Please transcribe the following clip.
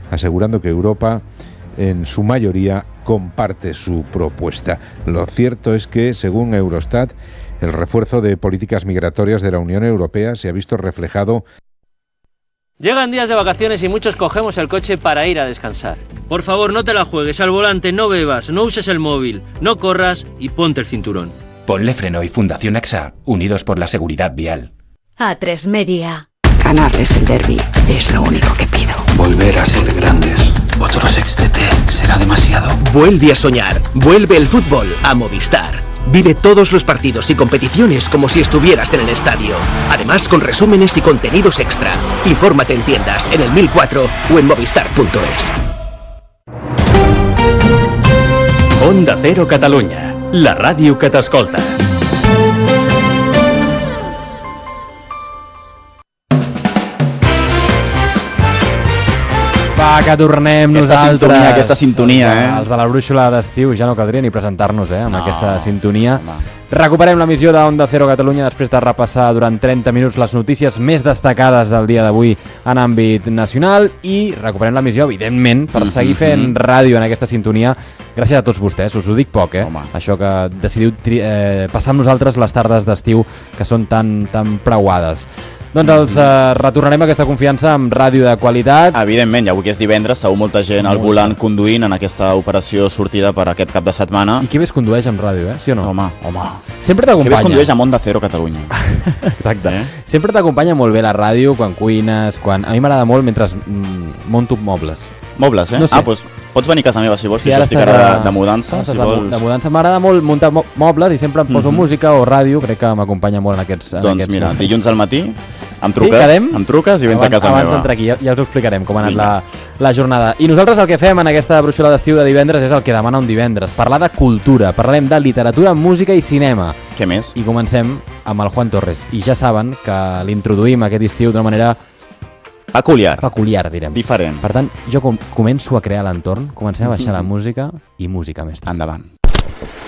asegurando que Europa, en su mayoría, comparte su propuesta. Lo cierto es que, según Eurostat, el refuerzo de políticas migratorias de la Unión Europea se ha visto reflejado. Llegan días de vacaciones y muchos cogemos el coche para ir a descansar. Por favor, no te la juegues al volante, no bebas, no uses el móvil, no corras y ponte el cinturón. Ponle Freno y Fundación AXA, unidos por la seguridad vial. A3 Media. Ganarles el derbi es lo único que pido. Volver a ser grandes. Otro sextete será demasiado. Vuelve a soñar. Vuelve el fútbol a Movistar. Vive todos los partidos y competiciones como si estuvieras en el estadio. Además, con resúmenes y contenidos extra. Infórmate en tiendas, en el 1004 o en movistar.es. Onda Cero Catalunya, la ràdio que t'escolta. Va, que tornem nosaltres. Aquesta sintonia, Els de la brúixola d'estiu ja no caldria ni presentar-nos, amb aquesta sintonia. Recuperem l'emissió d'Onda Cero Catalunya després de repassar durant 30 minuts les notícies més destacades del dia d'avui en àmbit nacional i recuperem l'emissió, evidentment, per seguir fent ràdio en aquesta sintonia. Gràcies a tots vostès, us ho dic poc, això que decidiu passar amb nosaltres les tardes d'estiu que són tan preuades. Doncs els retornarem aquesta confiança amb ràdio de qualitat. Evidentment, i avui que és divendres, segur molta gent al volant conduint en aquesta operació sortida per aquest cap de setmana. I qui més condueix amb ràdio, sí o no? Home. Sempre t'acompanya. Qui més condueix amb Onda Cero Catalunya. Exacte. Sempre t'acompanya molt bé la ràdio, quan cuines, quan... A mi m'agrada molt mentre monto mobles. Mobles, No sé. Doncs pots venir a casa meva si vols, Sí, que jo ara estic estàs ara de mudança. Si vols. De mudança. M'agrada molt muntar mobles i sempre em poso música o ràdio, crec que m'acompanya molt en aquests Doncs mira, moments. dilluns al matí em quedem? truques i vens a casa abans meva. d'entrar aquí, ja us ho explicarem com ha anat la jornada. I nosaltres el que fem en aquesta brúixola d'estiu de divendres és el que demana un divendres, parlar de cultura, parlarem de literatura, música i cinema. Què més? I comencem amb el Juan Torres. I ja saben que l'introduïm aquest estiu d'una manera peculiar, direm. Diferent. Per tant, jo començo a crear l'entorn, comencem a baixar la música i música més tard. Endavant.